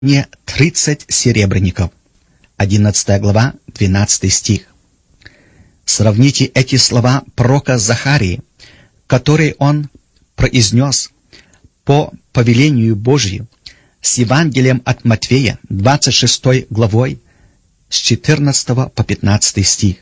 не 30 серебряников. 11 глава, 12 стих. Сравните эти слова пророка Захарии, которые он произнес по повелению Божию, с Евангелием от Матфея, 26 главой, с 14 по 15 стих.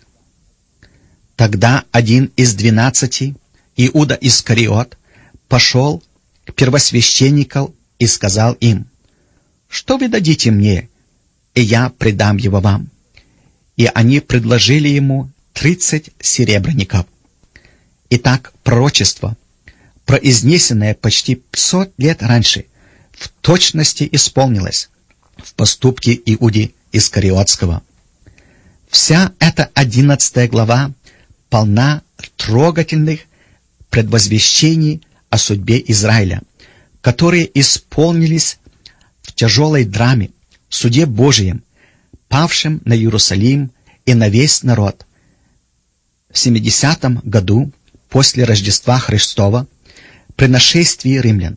Тогда один из 12, Иуда Искариот, пошел к первосвященникам и сказал им: «Что вы дадите мне, и я предам его вам?» И они предложили ему 30 серебряников. Итак, пророчество, произнесенное почти 500 лет раньше, в точности исполнилось в поступке Иуды Искариотского. Вся эта 11 глава полна трогательных предвозвещений о судьбе Израиля, которые исполнились в тяжелой драме, суде Божьем, павшем на Иерусалим и на весь народ. В 70 году после Рождества Христова, при нашествии римлян.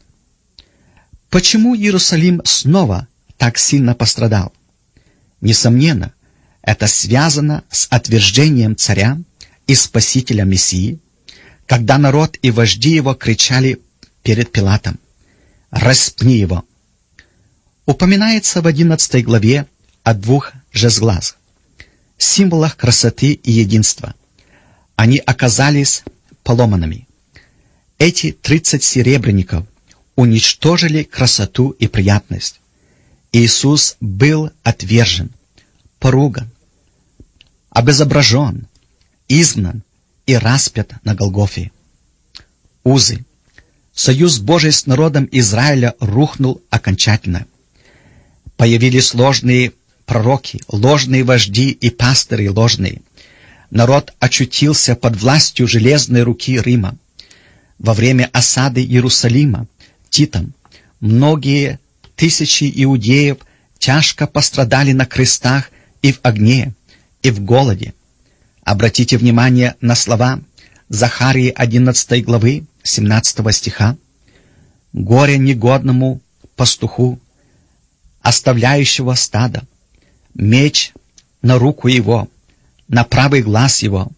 Почему Иерусалим снова так сильно пострадал? Несомненно, это связано с отвержением царя и спасителя Мессии, когда народ и вожди его кричали перед Пилатом: «Распни его!» Упоминается в 11 главе о 2 жезлах, символах красоты и единства. Они оказались поломанными. Эти 30 серебряников уничтожили красоту и приятность. Иисус был отвержен, поруган, обезображен, изгнан и распят на Голгофе. Узы, союз Божий с народом Израиля рухнул окончательно. Появились ложные пророки, ложные вожди и пастыри ложные. Народ очутился под властью железной руки Рима. Во время осады Иерусалима Титом многие тысячи иудеев тяжко пострадали на крестах и в огне, и в голоде. Обратите внимание на слова Захарии 11 главы 17 стиха: «Горе негодному пастуху, оставляющего стадо, меч на руку его, на правый глаз его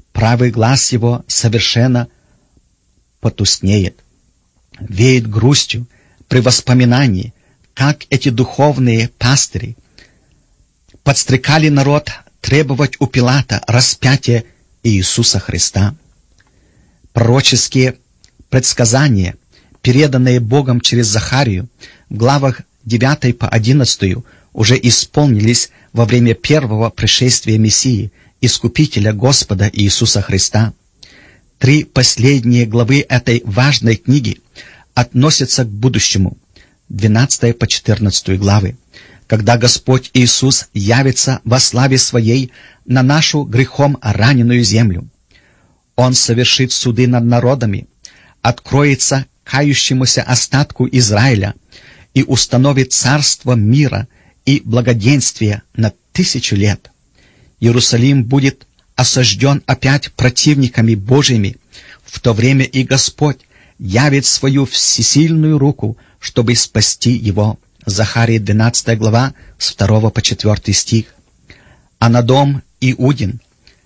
совершенно потускнеет». Веет грустью при воспоминании, как эти духовные пастыри подстрекали народ требовать у Пилата распятия Иисуса Христа. Пророческие предсказания, переданные Богом через Захарию в главах 9 по 11, уже исполнились во время первого пришествия Мессии, Искупителя Господа Иисуса Христа. 3 последние главы этой важной книги относятся к будущему, 12 по 14 главы, когда Господь Иисус явится во славе Своей на нашу грехом раненую землю. Он совершит суды над народами, откроется кающемуся остатку Израиля и установит царство мира и благоденствия на 1000 лет. Иерусалим будет осажден опять противниками Божьими, в то время и Господь явит свою всесильную руку, чтобы спасти его. Захария 12 глава, с 2 по 4 стих. «А на дом Иудин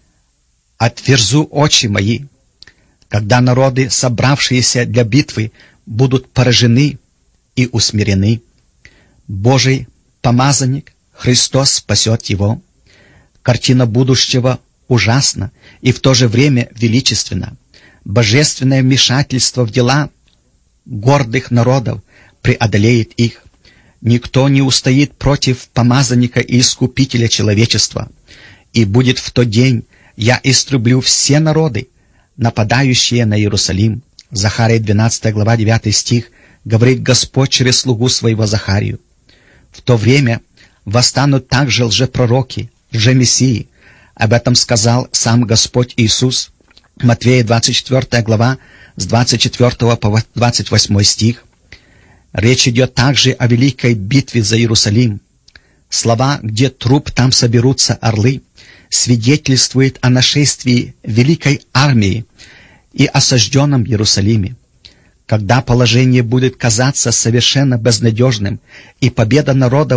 отверзу очи мои, когда народы, собравшиеся для битвы, будут поражены и усмирены. Божий помазанник, Христос, спасет его». Картина будущего ужасна и в то же время величественна. Божественное вмешательство в дела гордых народов преодолеет их. Никто не устоит против помазанника и искупителя человечества. И будет в тот день: я истреблю все народы, нападающие на Иерусалим. Захария 12 глава 9 стих, говорит Господь через слугу своего Захарию. В то время восстанут также лжепророки, лжемессии. Об этом сказал сам Господь Иисус. Матфея 24 глава, с 24 по 28 стих. Речь идет также о великой битве за Иерусалим. Слова «где труп, там соберутся орлы» свидетельствует о нашествии великой армии и осажденном Иерусалиме. Когда положение будет казаться совершенно безнадежным и победа народа